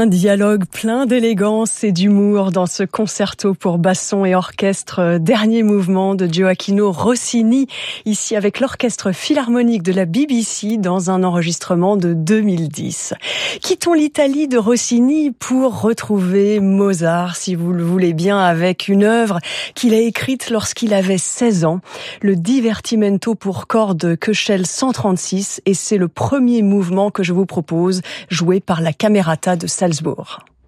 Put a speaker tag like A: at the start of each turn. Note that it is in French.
A: dialogue plein d'élégance et d'humour dans ce concerto pour basson et orchestre, dernier mouvement de Gioachino Rossini, ici avec l'orchestre philharmonique de la BBC dans un enregistrement de 2010. Quittons l'Italie de Rossini pour retrouver Mozart, si vous le voulez bien, avec une œuvre qu'il a écrite lorsqu'il avait 16 ans, le Divertimento pour cordes Köchel 136, et c'est le premier mouvement que je vous propose, joué par la Camerata de Salzbourg.